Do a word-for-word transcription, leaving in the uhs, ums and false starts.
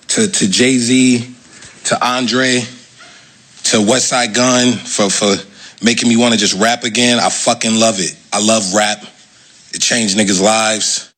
to, to Jay-Z, to Andre, to Westside Gunn for, for making me want to just rap again. I fucking love it. I love rap. It changed niggas' lives.